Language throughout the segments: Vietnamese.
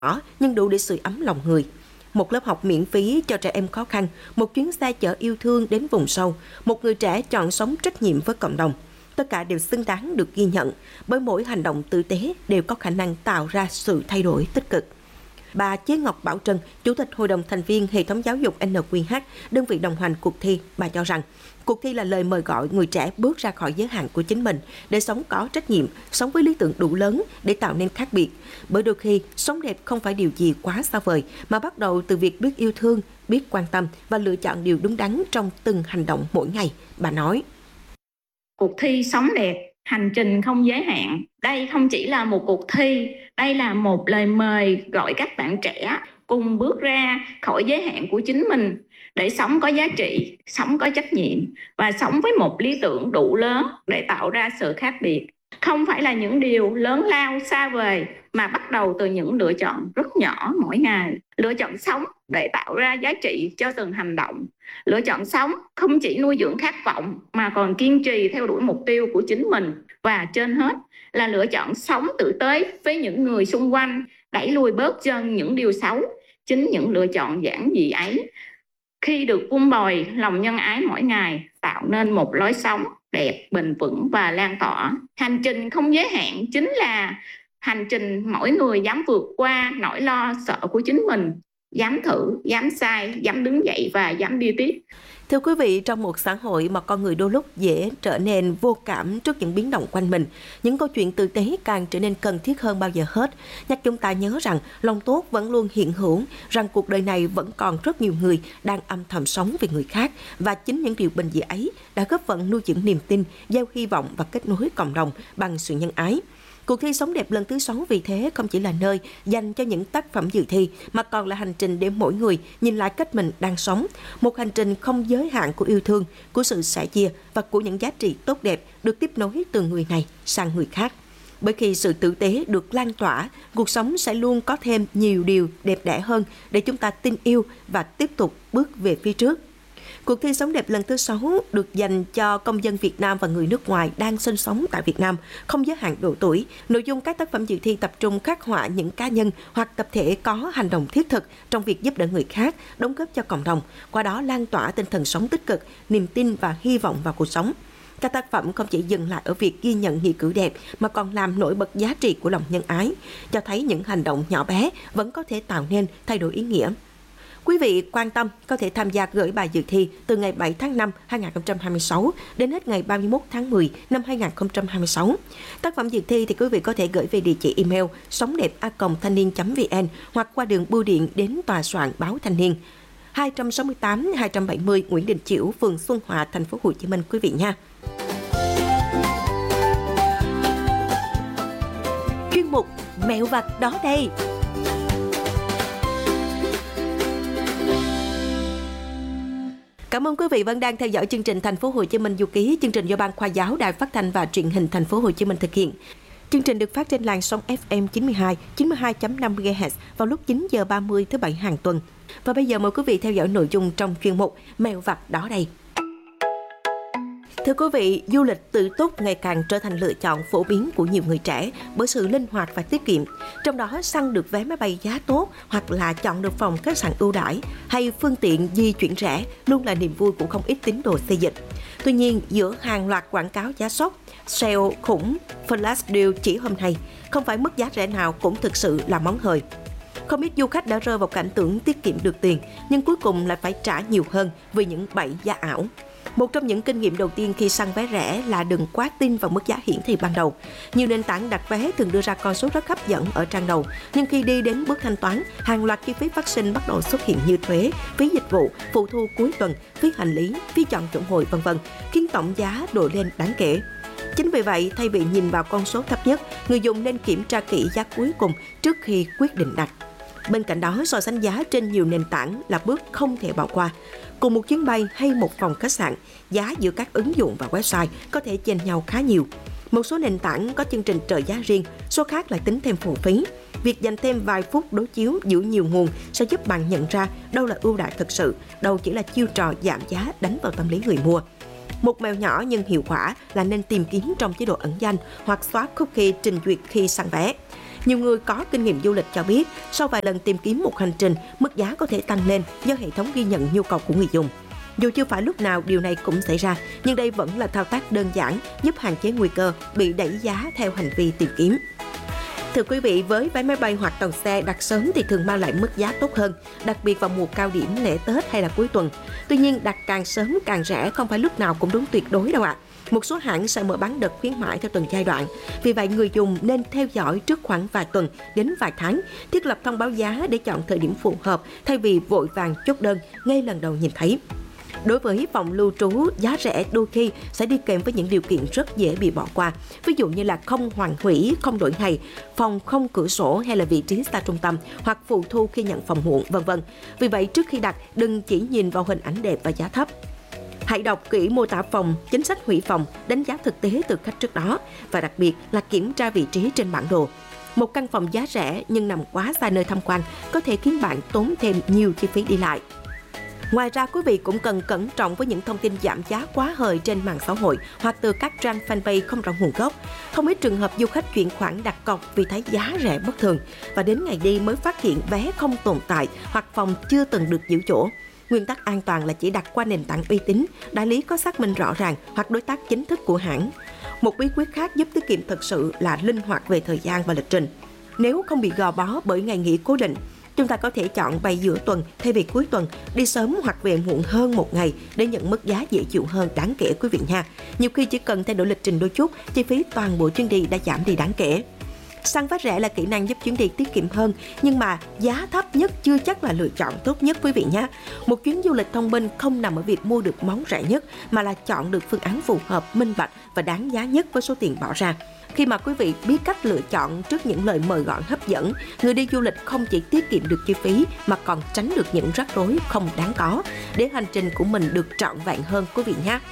nhưng đủ để sưởi ấm lòng người. Một lớp học miễn phí cho trẻ em khó khăn, một chuyến xe chở yêu thương đến vùng sâu, một người trẻ chọn sống trách nhiệm với cộng đồng. Tất cả đều xứng đáng được ghi nhận, bởi mỗi hành động tử tế đều có khả năng tạo ra sự thay đổi tích cực. Bà Chế Ngọc Bảo Trân, Chủ tịch Hội đồng thành viên Hệ thống Giáo dục NQH, đơn vị đồng hành cuộc thi, bà cho rằng cuộc thi là lời mời gọi người trẻ bước ra khỏi giới hạn của chính mình để sống có trách nhiệm, sống với lý tưởng đủ lớn để tạo nên khác biệt. Bởi đôi khi, sống đẹp không phải điều gì quá xa vời, mà bắt đầu từ việc biết yêu thương, biết quan tâm và lựa chọn điều đúng đắn trong từng hành động mỗi ngày, bà nói. Cuộc thi Sống đẹp, hành trình không giới hạn. Đây không chỉ là một cuộc thi, đây là một lời mời gọi các bạn trẻ cùng bước ra khỏi giới hạn của chính mình để sống có giá trị, sống có trách nhiệm và sống với một lý tưởng đủ lớn để tạo ra sự khác biệt. Không phải là những điều lớn lao xa vời mà bắt đầu từ những lựa chọn rất nhỏ mỗi ngày. Lựa chọn sống để tạo ra giá trị cho từng hành động. Lựa chọn sống không chỉ nuôi dưỡng khát vọng mà còn kiên trì theo đuổi mục tiêu của chính mình. Và trên hết là lựa chọn sống tử tế với những người xung quanh, đẩy lùi bớt dần những điều xấu. Chính những lựa chọn giản dị ấy, khi được vun bồi lòng nhân ái mỗi ngày, tạo nên một lối sống đẹp, bền vững và lan tỏa. Hành trình không giới hạn chính là hành trình mỗi người dám vượt qua nỗi lo sợ của chính mình, dám thử, dám sai, dám đứng dậy và dám đi tiếp. Thưa quý vị, trong một xã hội mà con người đôi lúc dễ trở nên vô cảm trước những biến động quanh mình, những câu chuyện tử tế càng trở nên cần thiết hơn bao giờ hết. Nhắc chúng ta nhớ rằng lòng tốt vẫn luôn hiện hữu, rằng cuộc đời này vẫn còn rất nhiều người đang âm thầm sống vì người khác, và chính những điều bình dị ấy đã góp phần nuôi dưỡng niềm tin, gieo hy vọng và kết nối cộng đồng bằng sự nhân ái. Cuộc thi Sống đẹp lần thứ 6 vì thế không chỉ là nơi dành cho những tác phẩm dự thi, mà còn là hành trình để mỗi người nhìn lại cách mình đang sống. Một hành trình không giới hạn của yêu thương, của sự sẻ chia và của những giá trị tốt đẹp được tiếp nối từ người này sang người khác. Bởi khi sự tử tế được lan tỏa, cuộc sống sẽ luôn có thêm nhiều điều đẹp đẽ hơn để chúng ta tin yêu và tiếp tục bước về phía trước. Cuộc thi Sống đẹp lần thứ 6 được dành cho công dân Việt Nam và người nước ngoài đang sinh sống tại Việt Nam, không giới hạn độ tuổi. Nội dung các tác phẩm dự thi tập trung khắc họa những cá nhân hoặc tập thể có hành động thiết thực trong việc giúp đỡ người khác, đóng góp cho cộng đồng, qua đó lan tỏa tinh thần sống tích cực, niềm tin và hy vọng vào cuộc sống. Các tác phẩm không chỉ dừng lại ở việc ghi nhận nghĩa cử đẹp mà còn làm nổi bật giá trị của lòng nhân ái, cho thấy những hành động nhỏ bé vẫn có thể tạo nên thay đổi ý nghĩa. Quý vị quan tâm có thể tham gia gửi bài dự thi từ ngày 7 tháng 5 2026 đến hết ngày 31 tháng 10 năm 2026. Tác phẩm dự thi thì quý vị có thể gửi về địa chỉ email songdep@thanhniên.vn hoặc qua đường bưu điện đến tòa soạn Báo Thanh Niên, 268-270 Nguyễn Đình Chiểu, phường Xuân Hòa, thành phố Hồ Chí Minh quý vị nha. Chuyên mục Mẹo vặt đó đây. Cảm ơn quý vị vẫn đang theo dõi chương trình Thành phố Hồ Chí Minh Du ký, chương trình do Ban Khoa giáo Đài Phát thanh và Truyền hình Thành phố Hồ Chí Minh thực hiện. Chương trình được phát trên làn sóng FM 92.5 MHz vào lúc 9 giờ 30 thứ Bảy hàng tuần. Và bây giờ mời quý vị theo dõi nội dung trong chuyên mục Mẹo vặt đó đây. Thưa quý vị, du lịch tự túc ngày càng trở thành lựa chọn phổ biến của nhiều người trẻ bởi sự linh hoạt và tiết kiệm. Trong đó, săn được vé máy bay giá tốt hoặc là chọn được phòng khách sạn ưu đãi hay phương tiện di chuyển rẻ luôn là niềm vui của không ít tín đồ xê dịch. Tuy nhiên, giữa hàng loạt quảng cáo giá sốc, sale khủng, flash deal chỉ hôm nay, không phải mức giá rẻ nào cũng thực sự là món hời. Không ít du khách đã rơi vào cảnh tưởng tiết kiệm được tiền, nhưng cuối cùng lại phải trả nhiều hơn vì những bẫy giá ảo. Một trong những kinh nghiệm đầu tiên khi săn vé rẻ là đừng quá tin vào mức giá hiển thị ban đầu. Nhiều nền tảng đặt vé thường đưa ra con số rất hấp dẫn ở trang đầu, nhưng khi đi đến bước thanh toán, hàng loạt chi phí phát sinh bắt đầu xuất hiện như thuế, phí dịch vụ, phụ thu cuối tuần, phí hành lý, phí chọn chỗ ngồi v.v. khiến tổng giá đội lên đáng kể. Chính vì vậy, thay vì nhìn vào con số thấp nhất, người dùng nên kiểm tra kỹ giá cuối cùng trước khi quyết định đặt. Bên cạnh đó, so sánh giá trên nhiều nền tảng là bước không thể bỏ qua. Cùng một chuyến bay hay một phòng khách sạn, giá giữa các ứng dụng và website có thể chênh nhau khá nhiều. Một số nền tảng có chương trình trợ giá riêng, số khác lại tính thêm phụ phí. Việc dành thêm vài phút đối chiếu giữa nhiều nguồn sẽ giúp bạn nhận ra đâu là ưu đãi thực sự, đâu chỉ là chiêu trò giảm giá đánh vào tâm lý người mua. Một mẹo nhỏ nhưng hiệu quả là nên tìm kiếm trong chế độ ẩn danh hoặc xóa cookie trình duyệt khi săn vé. Nhiều người có kinh nghiệm du lịch cho biết, sau vài lần tìm kiếm một hành trình, mức giá có thể tăng lên do hệ thống ghi nhận nhu cầu của người dùng. Dù chưa phải lúc nào điều này cũng xảy ra, nhưng đây vẫn là thao tác đơn giản giúp hạn chế nguy cơ bị đẩy giá theo hành vi tìm kiếm. Thưa quý vị, với vé máy bay hoặc tàu xe đặt sớm thì thường mang lại mức giá tốt hơn, đặc biệt vào mùa cao điểm lễ Tết hay là cuối tuần. Tuy nhiên, đặt càng sớm càng rẻ không phải lúc nào cũng đúng tuyệt đối đâu ạ. Một số hãng sẽ mở bán đợt khuyến mãi theo từng giai đoạn. Vì vậy, người dùng nên theo dõi trước khoảng vài tuần đến vài tháng, thiết lập thông báo giá để chọn thời điểm phù hợp thay vì vội vàng chốt đơn ngay lần đầu nhìn thấy. Đối với phòng lưu trú, giá rẻ đôi khi sẽ đi kèm với những điều kiện rất dễ bị bỏ qua. Ví dụ như là không hoàn hủy, không đổi ngày, phòng không cửa sổ hay là vị trí xa trung tâm hoặc phụ thu khi nhận phòng muộn, v.v. Vì vậy, trước khi đặt, đừng chỉ nhìn vào hình ảnh đẹp và giá thấp. Hãy đọc kỹ mô tả phòng, chính sách hủy phòng, đánh giá thực tế từ khách trước đó và đặc biệt là kiểm tra vị trí trên bản đồ. Một căn phòng giá rẻ nhưng nằm quá xa nơi tham quan có thể khiến bạn tốn thêm nhiều chi phí đi lại. Ngoài ra, quý vị cũng cần cẩn trọng với những thông tin giảm giá quá hời trên mạng xã hội hoặc từ các trang fanpage không rõ nguồn gốc. Không ít trường hợp du khách chuyển khoản đặt cọc vì thấy giá rẻ bất thường và đến ngày đi mới phát hiện vé không tồn tại hoặc phòng chưa từng được giữ chỗ. Nguyên tắc an toàn là chỉ đặt qua nền tảng uy tín, đại lý có xác minh rõ ràng hoặc đối tác chính thức của hãng. Một bí quyết khác giúp tiết kiệm thực sự là linh hoạt về thời gian và lịch trình. Nếu không bị gò bó bởi ngày nghỉ cố định, chúng ta có thể chọn bay giữa tuần thay vì cuối tuần, đi sớm hoặc về muộn hơn một ngày để nhận mức giá dễ chịu hơn đáng kể quý vị nha. Nhiều khi chỉ cần thay đổi lịch trình đôi chút, chi phí toàn bộ chuyến đi đã giảm đi đáng kể. Săn vé rẻ là kỹ năng giúp chuyến đi tiết kiệm hơn, nhưng mà giá thấp nhất chưa chắc là lựa chọn tốt nhất quý vị nhé. Một chuyến du lịch thông minh không nằm ở việc mua được món rẻ nhất, mà là chọn được phương án phù hợp, minh bạch và đáng giá nhất với số tiền bỏ ra. Khi mà quý vị biết cách lựa chọn trước những lời mời gọi hấp dẫn, người đi du lịch không chỉ tiết kiệm được chi phí mà còn tránh được những rắc rối không đáng có, để hành trình của mình được trọn vẹn hơn quý vị nhé.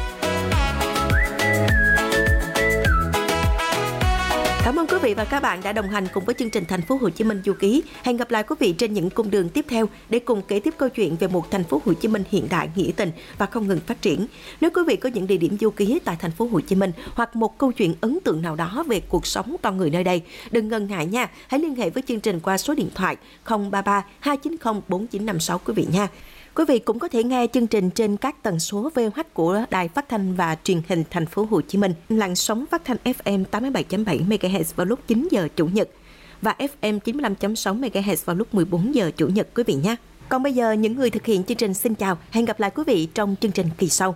Cảm ơn quý vị và các bạn đã đồng hành cùng với chương trình Thành phố Hồ Chí Minh Du Ký. Hẹn gặp lại quý vị trên những cung đường tiếp theo để cùng kể tiếp câu chuyện về một thành phố Hồ Chí Minh hiện đại, nghĩa tình và không ngừng phát triển. Nếu quý vị có những địa điểm du ký tại thành phố Hồ Chí Minh hoặc một câu chuyện ấn tượng nào đó về cuộc sống con người nơi đây, đừng ngần ngại nha. Hãy liên hệ với chương trình qua số điện thoại 033 290 4956 quý vị nha. Quý vị cũng có thể nghe chương trình trên các tần số VOH của Đài Phát thanh và Truyền hình Thành phố Hồ Chí Minh, làn sóng phát thanh FM 87.7 MHz vào lúc 9 giờ Chủ nhật và FM 95.6 MHz vào lúc 14 giờ Chủ nhật quý vị nhé. Còn bây giờ, những người thực hiện chương trình xin chào, hẹn gặp lại quý vị trong chương trình kỳ sau.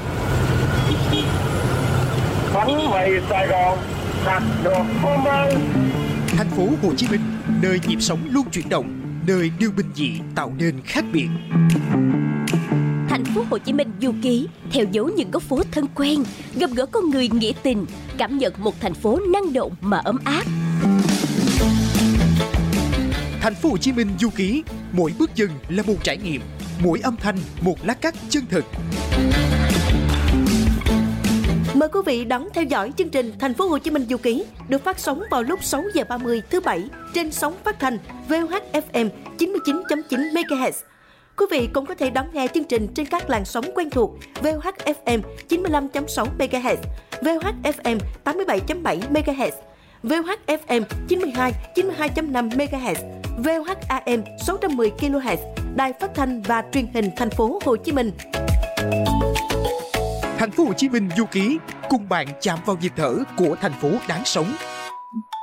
Bánh mì Sài Gòn đặt được hôm nay. Thành phố Hồ Chí Minh, nơi nhịp sống luôn chuyển động, nơi điều bình dị tạo nên khác biệt. Thành phố Hồ Chí Minh du ký, theo dấu những góc phố thân quen, gặp gỡ con người nghĩa tình, cảm nhận một thành phố năng động mà ấm áp. Thành phố Hồ Chí Minh du ký, mỗi bước chân là một trải nghiệm, mỗi âm thanh một lát cắt chân thực. Mời quý vị đón theo dõi chương trình Thành phố Hồ Chí Minh du ký được phát sóng vào lúc 6 giờ 30 thứ Bảy trên sóng phát thanh VOH FM 99.9 MHz. Quý vị cũng có thể đón nghe chương trình trên các làn sóng quen thuộc VOH FM 95.6 MHz, VOH FM 87.7 MHz, VOH FM 92.5 MHz, VOH AM 610 kHz, Đài Phát thanh và Truyền hình Thành phố Hồ Chí Minh. Thành phố Hồ Chí Minh du ký, cùng bạn chạm vào nhịp thở của thành phố đáng sống.